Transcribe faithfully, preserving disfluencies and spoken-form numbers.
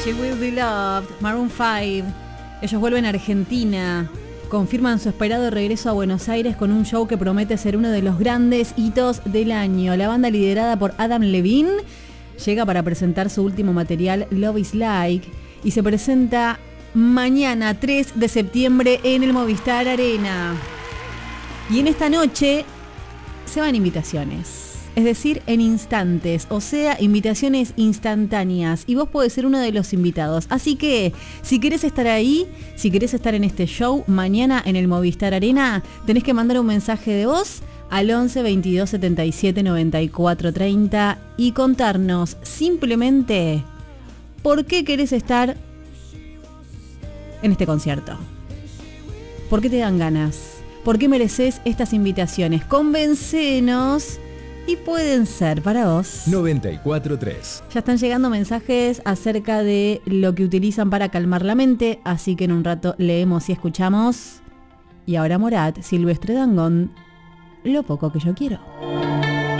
She Will Be Loved, Maroon cinco. Ellos vuelven a Argentina. Confirman su esperado regreso a Buenos Aires con un show que promete ser uno de los grandes hitos del año. La banda, liderada por Adam Levine, llega para presentar su último material, Love Is Like, y se presenta mañana, tres de septiembre, en el Movistar Arena. Y en esta noche se van invitaciones. Es decir, en instantes, o sea, invitaciones instantáneas. Y vos podés ser uno de los invitados. Así que, si querés estar ahí, si querés estar en este show, mañana en el Movistar Arena, tenés que mandar un mensaje de voz al once veintidós setenta y siete noventa y cuatro treinta y contarnos simplemente por qué querés estar en este concierto. ¿Por qué te dan ganas? ¿Por qué mereces estas invitaciones? Convéncenos. Y pueden ser para vos. noventa y cuatro tres. Ya están llegando mensajes acerca de lo que utilizan para calmar la mente, así que en un rato leemos y escuchamos. Y ahora Morat, Silvestre Dangond, Lo poco que yo quiero.